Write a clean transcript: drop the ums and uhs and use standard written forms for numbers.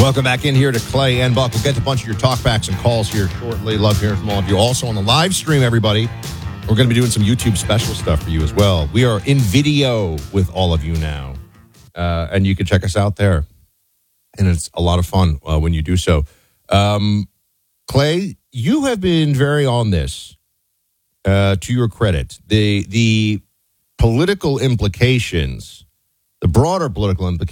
Welcome back in here to Clay and Buck. We'll get to a bunch of your talkbacks and calls here shortly. Love hearing from all of you. Also on the live stream, everybody, we're going to be doing some YouTube special stuff for you as well. We are in video with all of you now, and you can check us out there. And it's a lot of fun when you do so. Clay, you have been very on this, to your credit. The political implications, the broader political implications